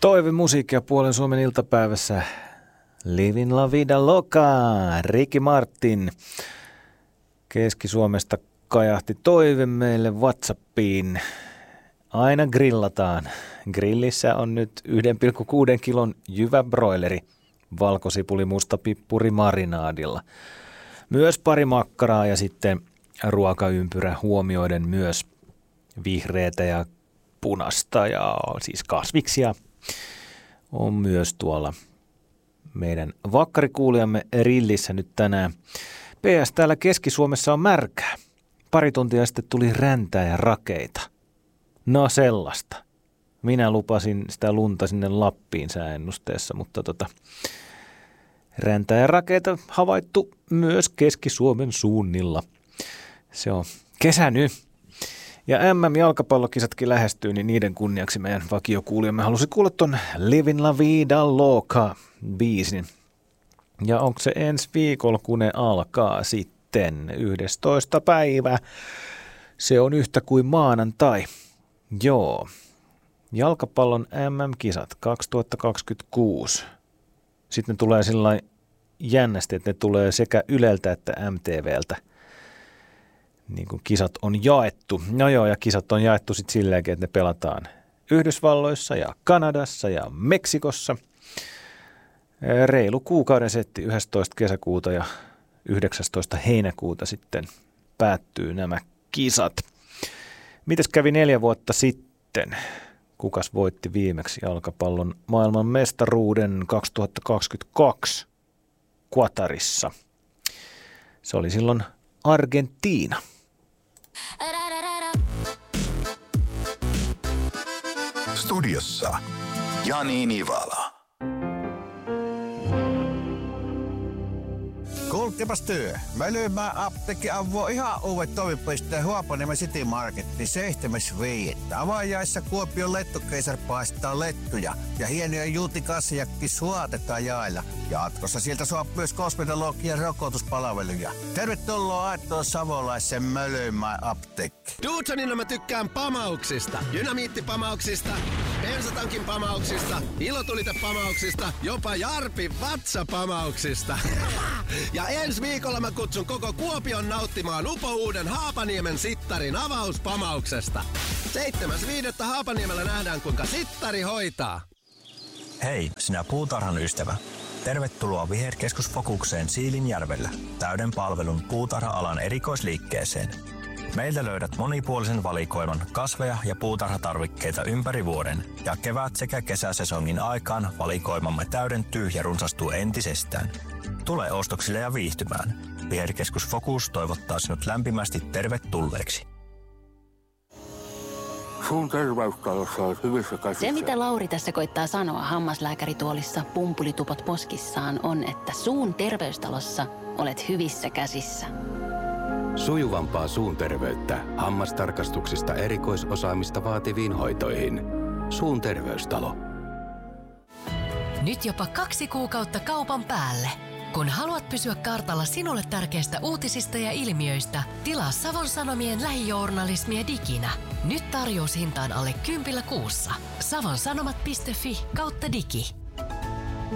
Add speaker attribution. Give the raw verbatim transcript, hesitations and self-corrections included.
Speaker 1: Toivemusiikkia puolen Suomen iltapäivässä. Livin la vida loca, Ricky Martin. Keski-Suomesta kajahti toive meille WhatsAppiin. Aina grillataan. Grillissä on nyt yksi pilkku kuusi kilon jyväbroileri, valkosipuli musta pippuri marinaadilla. Myös pari makkaraa ja sitten ruokaympyrä huomioiden myös vihreätä ja punasta ja siis kasviksia on myös tuolla meidän vakkarikuulijamme rillissä nyt tänään. P S täällä Keski-Suomessa on märkää. Pari tuntia sitten tuli räntää ja rakeita. No sellaista. Minä lupasin sitä lunta sinne Lappiin sääennusteessa, mutta tota, räntää ja rakeita havaittu myös Keski-Suomen suunnilla. Se on kesä nyt. Ja M M-jalkapallokisatkin lähestyy, niin niiden kunniaksi meidän vakiokuulijamme halusi kuulla ton Livin la vida loca -biisin. Ja onko se ensi viikolla, kun ne alkaa sitten yhdestoista päivä? Se on yhtä kuin maanantai. Joo. Jalkapallon M M-kisat kaksituhattakaksikymmentäkuusi. Sitten ne tulee sillä jännästi, että ne tulee sekä Yleltä että M T V:ltä. Niin kuin kisat on jaettu. No joo, ja kisat on jaettu sitten silleenkin, että ne pelataan Yhdysvalloissa ja Kanadassa ja Meksikossa. Reilu kuukauden setti yhdestoista kesäkuuta ja yhdeksästoista heinäkuuta sitten päättyy nämä kisat. Mites kävi neljä vuotta sitten? Kukas voitti viimeksi jalkapallon maailman mestaruuden kaksituhattakaksikymmentäkaksi Qatarissa? Se oli silloin Argentiina.
Speaker 2: Studiossa Jani Nivala.
Speaker 3: Kuulkepas työ. Mölymään apteekki avoo ihan uudet toimipisteen Huopaniemen City Marketin seitsemäs viidettä. Avajaissa Kuopion lettukeisar paistaa lettuja ja hienoja juutikassijakki suotetaan jaella. Jatkossa sieltä saa myös kosmetologian rokotuspalveluja. Tervetuloa Aittoon Savolaisen Mölymään apteekki.
Speaker 4: Duutsanilla mä tykkään pamauksista. Dynamiittipamauksista, bensatankin pamauksista, ilotulitepamauksista, jopa Jarpin vatsapamauksista. Ja ensi viikolla mä kutsun koko Kuopion nauttimaan upouuden Haapaniemen Sittarin avauspamauksesta. seitsemäs viidettä Haapaniemellä nähdään, kuinka Sittari hoitaa.
Speaker 5: Hei, sinä puutarhan ystävä. Tervetuloa Viherkeskus-fokukseen Siilinjärvellä, täyden palvelun puutarha-alan erikoisliikkeeseen. Meiltä löydät monipuolisen valikoiman kasveja ja puutarhatarvikkeita ympäri vuoden, ja kevät- sekä kesäsesongin aikaan valikoimamme täydentyy ja runsastuu entisestään. Tule ostoksille ja viihtymään. Viherkeskus Fokus toivottaa sinut lämpimästi tervetulleeksi.
Speaker 6: Suun terveystalossa on hyvissä käsissä.
Speaker 7: Se, mitä Lauri tässä koittaa sanoa hammaslääkärituolissa pumpulitupot poskissaan, on, että suun terveystalossa olet hyvissä käsissä.
Speaker 8: Sujuvampaa suun terveyttä hammastarkastuksista erikoisosaamista vaativiin hoitoihin. Suun terveystalo.
Speaker 9: Nyt jopa kaksi kuukautta kaupan päälle. Kun haluat pysyä kartalla sinulle tärkeistä uutisista ja ilmiöistä, tilaa Savon Sanomien lähijournalismia diginä. Nyt tarjoushintaan alle kympillä kuussa. savonsanomat piste fi kautta digi.